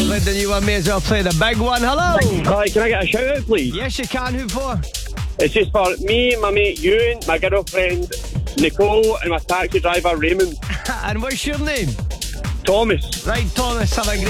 Lyndon, you may as well play the big one. Hello. Hi, can I get a shout out, please? Yes, you can. Who for? It's just for me, my mate Ewan, my girlfriend Nicole, and my taxi driver Raymond. And what's your name? Thomas. Right, Thomas, have a great